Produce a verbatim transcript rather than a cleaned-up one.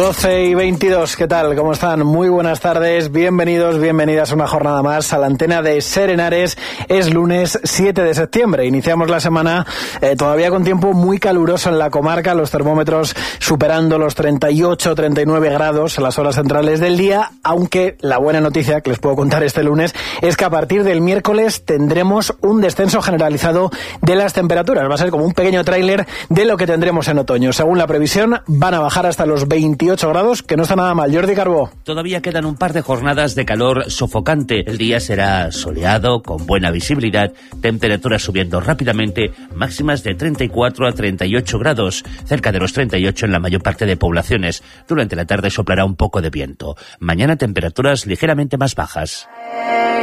doce y veintidós, ¿qué tal? ¿Cómo están? Muy buenas tardes, bienvenidos, bienvenidas a una jornada más a la antena de Ser Henares. Es lunes siete de septiembre, iniciamos la semana eh, todavía con tiempo muy caluroso en la comarca, los termómetros superando los treinta y ocho, treinta y nueve grados en las horas centrales del día, aunque la buena noticia que les puedo contar este lunes es que a partir del miércoles tendremos un descenso generalizado de las temperaturas. Va a ser como un pequeño tráiler de lo que tendremos en otoño. Según la previsión, van a bajar hasta los veintiocho grados, que no está nada mal. Jordi Carbó. Todavía quedan un par de jornadas de calor sofocante. El día será soleado, con buena visibilidad, temperaturas subiendo rápidamente, máximas de treinta y cuatro a treinta y ocho grados, cerca de los treinta y ocho en la mayor parte de poblaciones. Durante la tarde soplará un poco de viento. Mañana temperaturas ligeramente más bajas.